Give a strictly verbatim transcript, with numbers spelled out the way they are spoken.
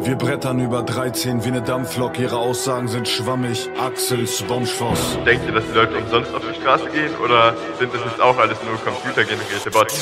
Wir brettern über dreizehn wie ne Dampflok, ihre Aussagen sind schwammig. Axel Spongeboss. Denkt ihr, dass die Leute umsonst auf die Straße gehen oder sind das jetzt auch alles nur computergenerierte Bots?